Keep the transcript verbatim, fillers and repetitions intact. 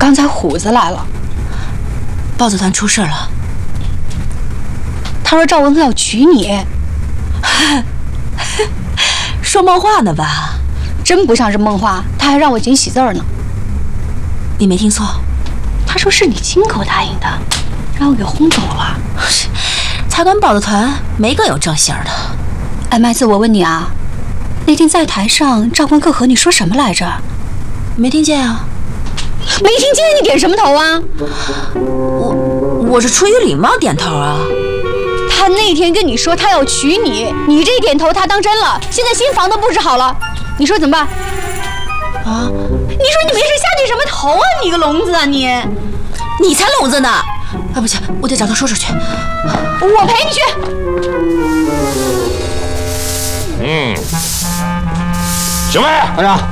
刚才虎子来了， 豹子团出事了。 他说赵文科要娶你， 说梦话呢吧？ 真不像是梦话，他还让我捡喜字儿呢。 你没听错， 他说是你亲口答应的，让我给轰走了。 才管豹子团没个有正形的。 哎，麦子，我问你啊，那天在台上赵文科和你说什么来着？ 没听见啊？ 没听见，你点什么头啊？ 我我是出于礼貌点头啊。 他那天跟你说他要娶你，你这点头他当真了，现在新房都布置好了，你说怎么办？ 啊？ 你说你没事瞎点什么头啊？你个聋子啊你！ 你才聋子呢！啊，不行，我得找他说说去。 我陪你去。 嗯，行呗，团长。